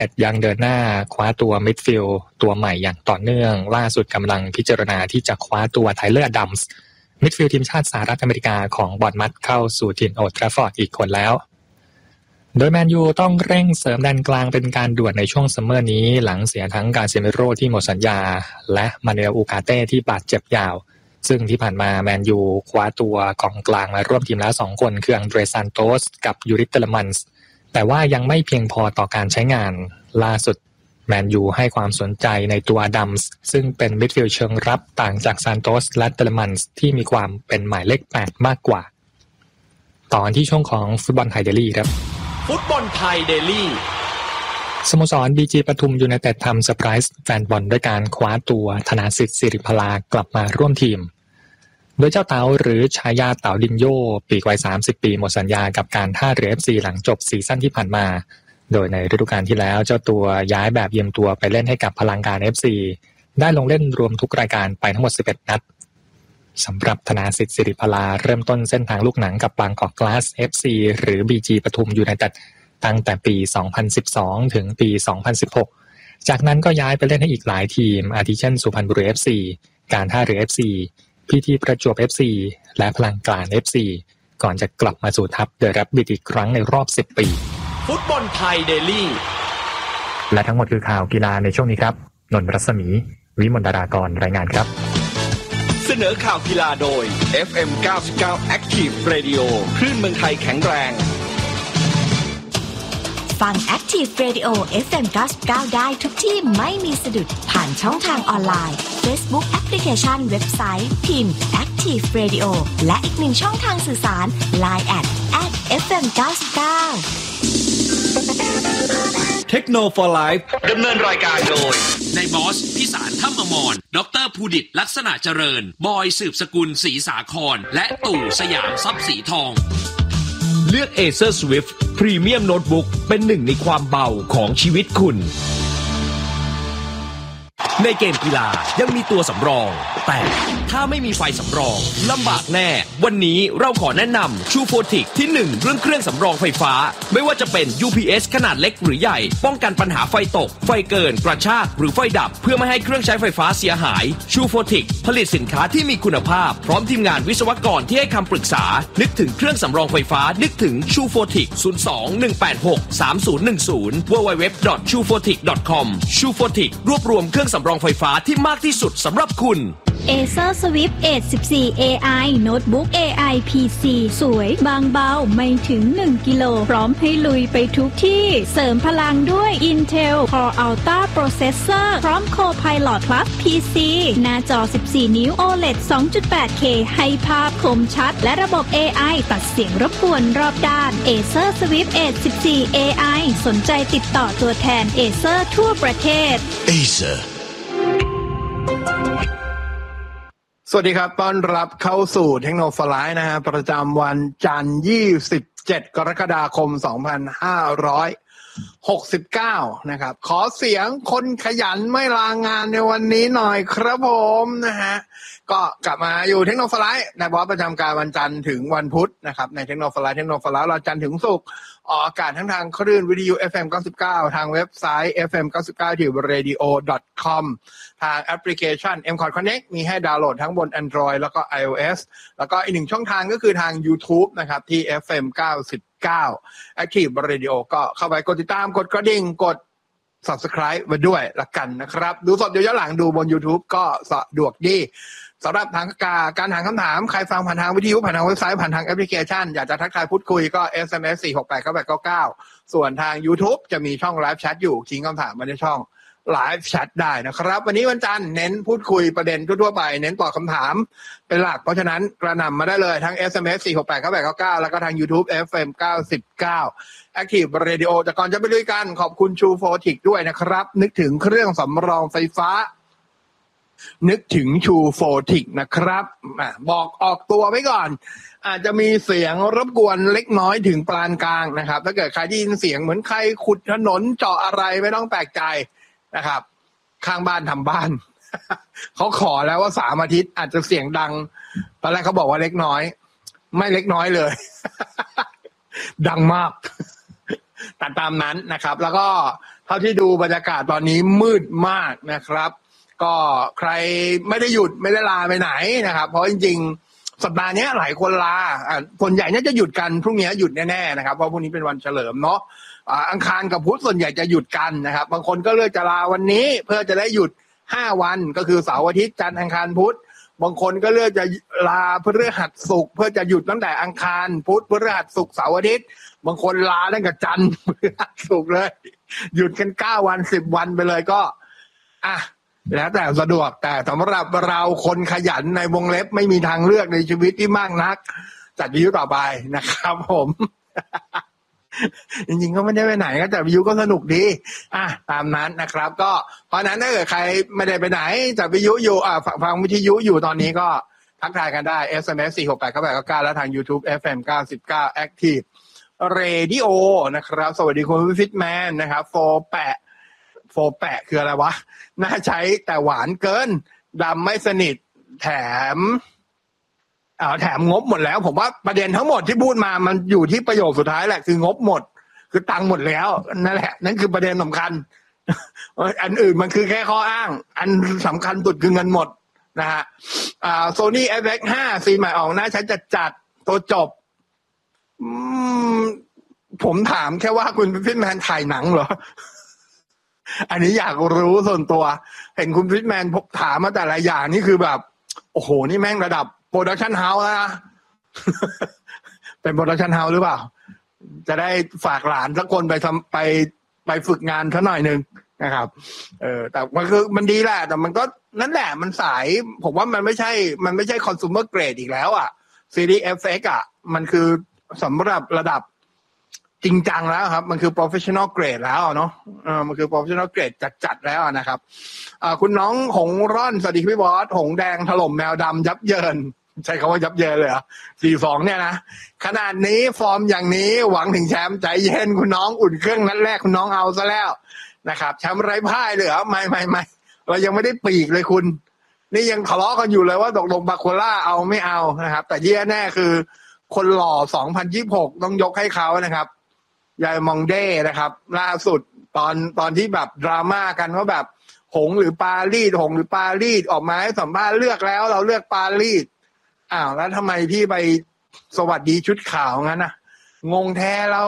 United ยังเดินหน้าคว้าตัวมิดฟิลด์ตัวใหม่อย่างต่อเนื่องล่าสุดกำลังพิจารณาที่จะคว้าตัวไทเลอร์ ดัมส์มิดฟิลด์ทีมชาติสหรัฐอเมริกาของบอร์นมัธเข้าสู่ถิ่นโอลด์แทราฟฟอร์ดอีกคนแล้วโดยแมนยูต้องเร่งเสริมแดนกลางเป็นการด่วนในช่วงซัมเมอร์นี้หลังเสียทั้งกาเซมิโร่ที่หมดสัญญาและมานูเอล อูกาเต้ที่บาดเจ็บยาวซึ่งที่ผ่านมาแมนยูคว้าตัวกองกลางมาร่วมทีมแล้ว2คนคืออังเดร ซานโตสกับยูริ เตเลมันส์แต่ว่ายังไม่เพียงพอต่อการใช้งานล่าสุดแมนยูให้ความสนใจในตัวดัมส์ซึ่งเป็นมิดฟิลด์เชิงรับต่างจากซานโตสและเตเลมันส์ที่มีความเป็นหมายเลข8มากกว่าตอนที่ช่วงของฟุตบอลไทยเดลี่ครับฟุตบอลไทยเดลี่สโมสร BG ปทุมยูไนเต็ดทำเซอร์ไพรส์แฟนบอลด้วยการคว้าตัวธนาสิทธิ์สิริพลากลับมาร่วมทีมโดยเจ้าเต๋าหรือชายาเต๋าดินโยปีกวัย30ปีหมดสัญญากับการท่าเรือ FC หลังจบซีซั่นที่ผ่านมาโดยในฤดูกาลที่แล้วเจ้าตัวย้ายแบบเยี่ยมตัวไปเล่นให้กับพลังการ FC ได้ลงเล่นรวมทุกรายการไปทั้งหมด11นัดสำหรับธนาสิทธิ์สิริพลาเริ่มต้นเส้นทางลูกหนังกับบางกอกกลาส FC หรือ BG ปทุมยูไนเต็ดตั้งแต่ปี 2012 ถึงปี 2016 จากนั้นก็ย้ายไปเล่นให้อีกหลายทีมอาทิเช่นสุพรรณบุรี FC การท่าเรือ FC พีทีประจวบ FC และพลังการ FC ก่อนจะกลับมาสู่ทัพเดอะแรบบิทอีกครั้งในรอบ10ปีฟุตบอลไทยเดลี่และทั้งหมดคือข่าวกีฬาในช่วงนี้ครับนนท์รัศมีวิมลดารากรรายงานครับเสนอข่าวกีฬาโดย FM 99 Active Radio คลื่นเมืองไทยแข็งแรงฟัง Active Radio FM 99ได้ทุกที่ไม่มีสะดุดผ่านช่องทางออนไลน์ Facebook Application เว็บไซต์พิมพ์ Active Radio และอีกหนึ่งช่องทางสื่อสาร Line @FM 99 เทคโนโลยีไลฟ์ดำเนินรายการโดยนายบอสพิสารถ้ำอมรดร.ภูดิษฐ์ลักษณะเจริญบอยสืบสกุลศรีสาครและตู่สยามทรัพย์สีทองเลือก Acer Swift Premium Notebook เป็นหนึ่งในความเบาของชีวิตคุณในเกมกีฬายังมีตัวสำรองแต่ถ้าไม่มีไฟสำรองลำบากแน่วันนี้เราขอแนะนำ Truefotic ที่1เรื่องเครื่องสำรองไฟฟ้าไม่ว่าจะเป็น UPS ขนาดเล็กหรือใหญ่ป้องกันปัญหาไฟตกไฟเกินกระชากหรือไฟดับเพื่อไม่ให้เครื่องใช้ไฟฟ้าเสียหาย Truefotic ผลิตสินค้าที่มีคุณภาพพร้อมทีมงานวิศวกรที่ให้คำปรึกษานึกถึงเครื่องสำรองไฟฟ้านึกถึง Truefotic 02-186-3010 www.truefotic.com Truefotic รวบรวมเครื่องสำรองไฟฟ้าที่มากที่สุดสำหรับคุณ Acer Swift Edge 14 AI Notebook AI PC สวยบางเบาไม่ถึง1กิโลพร้อมให้ลุยไปทุกที่เสริมพลังด้วย Intel Core Ultra Processor พร้อม Copilot Plus PC หน้าจอ14นิ้ว OLED 2.8K ให้ภาพคมชัดและระบบ AI ตัดเสียงรบกวนรอบด้าน Acer Swift Edge 14 AI สนใจติดต่อตัวแทน Acer ทั่วประเทศ Acer สวัสดีครับต้อนรับเข้าสู่เทคโนโลยีนะฮะประจำวันจันทร์27กรกฎาคม2569นะครับขอเสียงคนขยันไม่ลางานในวันนี้หน่อยครับผมนะฮะก็กลับมาอยู่เทคโนโลยีในบอสประจำการวันจันทร์ถึงวันพุธนะครับในเทคโนโลยีเราจันทร์ถึงศุกร์ออกอากาศทั้งทางคลื่นวิทยุ FM 99ทางเว็บไซต์ fm99.radio.com ทางแอปพลิเคชัน M-Code Connect มีให้ดาวน์โหลดทั้งบน Android แล้วก็ iOS แล้วก็อีกหนึ่งช่องทางก็คือทาง YouTube นะครับที่ FM 99 Active Radio ก็เข้าไปกดติดตามกดกระดิ่งกด Subscribe ไว้ด้วยละกันนะครับดูสดย้อนหลังดูบน YouTube ก็สะดวกดีสำหรับทางการถามคำถามใครฟังผ่านทางวิทยุผ่านทางเว็บไซต์ผ่านทางแอปพลิเคชันอยากจะทักทายพูดคุยก็ SMS 4689899ส่วนทาง YouTube จะมีช่องไลฟ์แชทอยู่ทิ้งคำถามมาในช่องไลฟ์แชทได้นะครับวันนี้วันจันทร์เน้นพูดคุยประเด็นทั่วๆไปเน้นตอบคำถามเป็นหลักเพราะฉะนั้นกระหน่ำมาได้เลยทั้ง SMS 4689899แล้วก็ทาง YouTube FM 99 Active Radio แต่ก่อนจะไปลุยกันขอบคุณ Truefotic ด้วยนะครับนึกถึงเครื่องสำรองไฟฟ้านึกถึง Truefotic นะครับบอกออกตัวไว้ก่อนอาจจะมีเสียงรบกวนเล็กน้อยถึงปานกลางนะครับถ้าเกิดใครได้ยินเสียงเหมือนใครขุดถนนเจาะอะไรไม่ต้องแปลกใจนะครับข้างบ้านทำบ้าน เขาขอแล้วว่า3 อาทิตย์อาจจะเสียงดังตอนแรกเขาบอกว่าเล็กน้อยไม่เล็กน้อยเลย ดังมากแต่ตามนั้นนะครับแล้วก็เท่าที่ดูบรรยากาศตอนนี้มืดมากนะครับก็ใครไม่ได้หยุดไม่ได้ลาไปไหนนะครับเพราะจริงๆสัปดาห์นี้หลายคนลาส่วนใหญ่น่าจะหยุดกันพรุ่งนี้หยุดแน่ๆนะครับเพราะพรุ่งนี้เป็นวันเฉลิมเนาะอังคารกับพุธส่วนใหญ่จะหยุดกันนะครับบางคนก็เลือกจะลาวันนี้เพื่อจะได้หยุด5วันก็คือเสาร์อาทิตย์จันทร์อังคารพุธบางคนก็เลือกจะลาพฤหัสศุกร์เพื่อจะหยุดตั้งแต่อังคารพุธพฤหัสศุกร์เสาร์อาทิตย์บางคนลาตั้งแต่จันทร์พฤหัสศุกร์เลยหยุดกัน9วัน10วันไปเลยก็แล้วแต่สะดวกแต่สำหรับเราคนขยันในวงเล็บไม่มีทางเลือกในชีวิตที่มากนักจัดวิทยุต่อไปนะครับผมจริงๆก็ไม่ได้ไปไหนก็จัดวิทยุก็สนุกดีตามนั้นนะครับก็เพราะนั้นถ้าเกิดใครไม่ได้ไปไหนจัดวิทยุอยู่ฟังวิทยุอยู่ตอนนี้ก็ทักทายกันได้ SMS 4689899แล้วทาง YouTube FM 99 Active Radio นะครับสวัสดีคุณฟิตแมนนะครับโฟแปะคืออะไรวะน่าใช้แต่หวานเกินดำไม่สนิทแถมงบหมดแล้วผมว่าประเด็นทั้งหมดที่พูดมามันอยู่ที่ประโยคสุดท้ายแหละคืองบหมดคือตังค์หมดแล้วนั่นแหละนั่นคือประเด็นสำคัญอันอื่นมันคือแค่ข้ออ้างอันสำคัญสุดคือเงินหมดนะฮะSony FX5 ซีนใหม่ออกน่าใช้จัดตัวจบผมถามแค่ว่าคุณฟิตแมนถ่ายหนังเหรออันนี้อยากรู้ส่วนตัวเห็นคุณฟิตแมนถามมาแต่ละอย่างนี่คือแบบโอ้โหนี่แม่งระดับโปรดักชั่นเฮาส์นะเป็นโปรดักชั่นเฮาส์หรือเปล่าจะได้ฝากหลานสักคนไปฝึกงานซะหน่อยนึงนะครับแต่มันคือมันดีแหละแต่มันก็นั่นแหละมันสายผมว่ามันไม่ใช่คอน sumer grade อีกแล้วซีรีส์ FX มันคือสำหรับระดับจริงจังแล้วครับมันคือ professional grade แล้วเนาะมันคือ professional grade จัดแล้วนะครับคุณน้องหงร่อนสวัสดีพี่บอสหงแดงถล่มแมวดำยับเยินใช้คำว่ายับเยินเลยเหรอ 4-2 เนี่ยนะขนาดนี้ฟอร์มอย่างนี้หวังถึงแชมป์ใจเย็นคุณน้องอุ่นเครื่องนัดแรกคุณน้องเอาซะแล้วนะครับแชมป์ไร้พ่ายเลยเหรอไม่เรายังไม่ได้ปีกเลยคุณนี่ยังทะเลาะกันอยู่เลยว่าตกลงบาโคล่าเอาไม่เอานะครับแต่ที่แน่คือคนหล่อ2026ต้องยกให้เขานะครับยายมองเด้นะครับล่าสุดตอนที่แบบดราม่ากันว่าแบบหงหรือปารีสออกมาให้สัมภาษณ์เลือกแล้วเราเลือกปารีสแล้วทำไมพี่ไปสวัสดีชุดขาวงั้นนะงงแท้เรา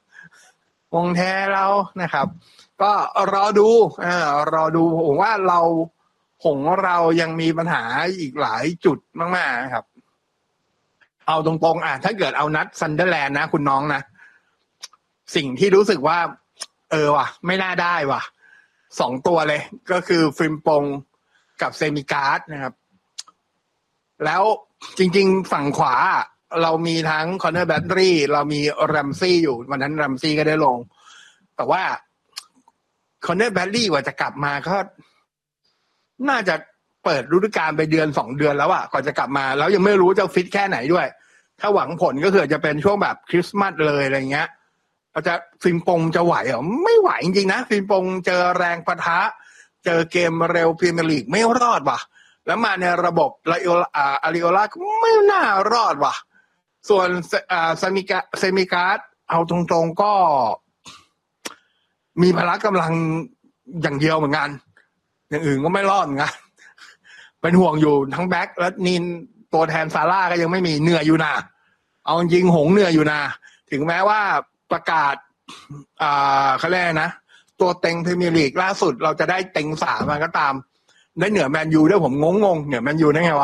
นะครับก็รอดูผมว่าเรายังมีปัญหาอีกหลายจุดมากๆครับเอาตรงๆถ้าเกิดเอานัดซันเดอร์แลนด์นะคุณน้องนะสิ่งที่รู้สึกว่าว่ะไม่น่าได้ว่ะ2ตัวเลยก็คือฟิล์มปงกับเซมิการ์ดนะครับแล้วจริงๆฝั่งขวาเรามีทั้งคอนเนอร์แบตเตอรี่เรามีแรมซี่อยู่วันนั้นแรมซี่ก็ได้ลงแต่ว่าคอนเนอร์แบตเตอรี่กว่าจะกลับมาก็น่าจะเปิดฤดูกาลไปเดือน2เดือนแล้วก่อนจะกลับมาแล้วยังไม่รู้จะฟิตแค่ไหนด้วยถ้าหวังผลก็คือจะเป็นช่วงแบบคริสต์มาสเลยอะไรเงี้ยจะฟิล์มปงจะไหวเหรอไม่ไหวจริงๆนะฟิล์มปงเจอแรงปะทะเจอเกมเร็วพรีเมียร์ลีกไม่รอดว่ะแล้วมาในระบบอาริโอลาไม่น่ารอดว่ะส่วนเซมิการ์ดเอาตรงๆก็มีพละกำลังอย่างเดียวเหมือนกันอย่างอื่นก็ไม่รอดเหมือนกันเป็นห่วงอยู่ทั้งแบ็คและนินตัวแทนซาร่าก็ยังไม่มีเหนื่อยอยู่นะเอาจริงหงเหนื่อยอยู่นะถึงแม้ว่าประกาศเขาเรียกนะตัวเต็งพรีเมียร์ลีกล่าสุดเราจะได้เต็ง3มาก็ตามได้เหนือแมนยูด้วยผมงงเหนือแมนยูได้ไงวะ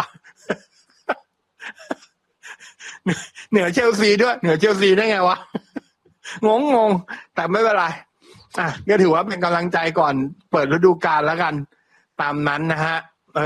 เหนือเชลซีด้วยเหนือเชลซีได้ไงวะ งงแต่ไม่เป็นไรก็ถือว่าเป็นกำลังใจก่อนเปิดฤดูกาลแล้วกันตามนั้นนะฮะ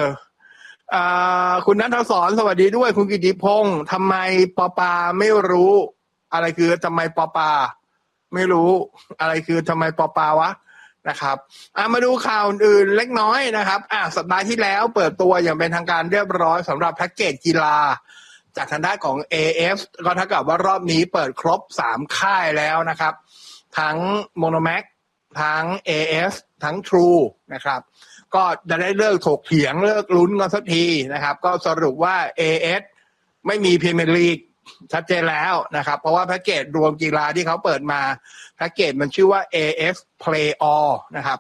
คุณณัฐศรสวัสดีด้วยคุณกิติพงศ์ทำไมปอปาไม่รู้อะไรคือทำไมปอปาไม่รู้อะไรคือทำไมปอปาวะนะครับมาดูข่าวอื่นเล็กน้อยนะครับสัปดาห์ที่แล้วเปิดตัวอย่างเป็นทางการเรียบร้อยสำหรับแพ็กเกจกีฬาจากทางด้านของ AF ก็เท่ากับว่ารอบนี้เปิดครบ3ค่ายแล้วนะครับทั้ง Monomax ทั้ง AF ทั้ง True นะครับก็จะได้เลิกถกเถียงเลิกลุ้นกันสักทีนะครับก็สรุปว่า AS ไม่มีพรีเมียร์ลีกชัดเจนแล้วนะครับเพราะว่าแพ็กเกจรวมกีฬาที่เขาเปิดมาแพ็กเกจมันชื่อว่า AX Play All นะครับ